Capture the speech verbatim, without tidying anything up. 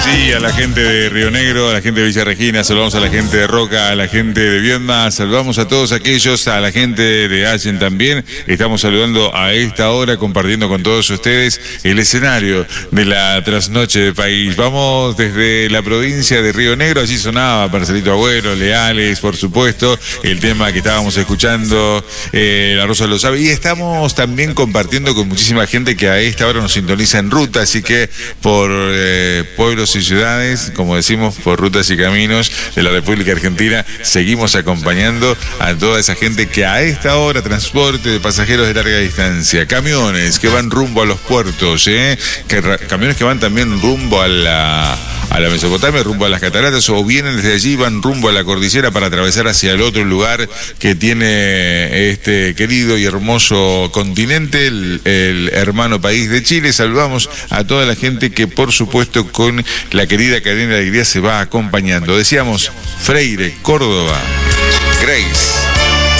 Sí, a la gente de Río Negro, a la gente de Villa Regina, saludamos a la gente de Roca, a la gente de Viedma, saludamos a todos aquellos, a la gente de Allen también. Estamos saludando a esta hora, compartiendo con todos ustedes el escenario de la trasnoche de país. Vamos desde la provincia de Río Negro, allí sonaba Marcelito Agüero, Leales, por supuesto, el tema que estábamos escuchando, eh, La Rosa lo sabe, y estamos también compartiendo con muchísima gente que a esta hora nos sintoniza en ruta, así que por eh, pueblos y ciudades, como decimos, por rutas y caminos de la República Argentina, seguimos acompañando a toda esa gente que a esta hora transporte de pasajeros de larga distancia, camiones que van rumbo a los puertos, ¿eh? que, camiones que van también rumbo a la, a la Mesopotamia, rumbo a las cataratas, o vienen desde allí, van rumbo a la cordillera para atravesar hacia el otro lugar que tiene este querido y hermoso continente, el, el hermano país de Chile. Saludamos a toda la gente que, por supuesto, con la querida cadena de alegría se va acompañando. Decíamos Freire, Córdoba, Grace.